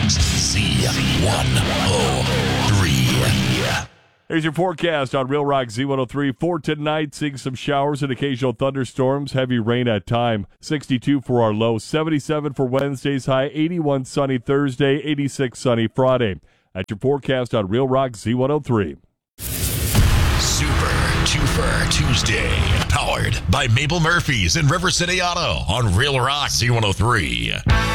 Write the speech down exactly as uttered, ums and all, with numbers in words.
Z one oh three. Here's your forecast on Real Rock Z one oh three. For tonight, seeing some showers and occasional thunderstorms, heavy rain at time. sixty-two for our low, seventy-seven for Wednesday's high, eighty-one sunny Thursday, eighty-six sunny Friday. That's your forecast on Real Rock Z one oh three. Super Twofer Tuesday, powered by Mabel Murphy's in River City Auto on Real Rock Z one oh three.